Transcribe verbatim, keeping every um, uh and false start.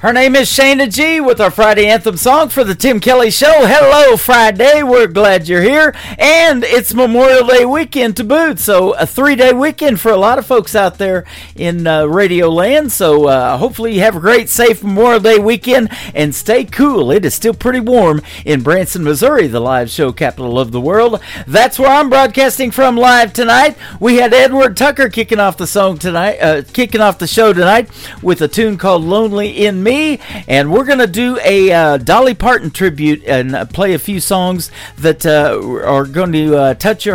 Her name is Shayna G with our Friday anthem song for the Tim Kelly Show. Hello, Friday. We're glad you're here. And it's Memorial Day weekend to boot. So a three-day weekend for a lot of folks out there in uh, radio land. So uh, hopefully you have a great, safe Memorial Day weekend and stay cool. It is still pretty warm in Branson, Missouri, the live show capital of the world. That's where I'm broadcasting from live tonight. We had Edward Tucker kicking off the song tonight, uh, kicking off the show tonight with a tune called Lonely in Me. And we're going to do a uh, Dolly Parton tribute and uh, play a few songs that uh, are going to uh, touch your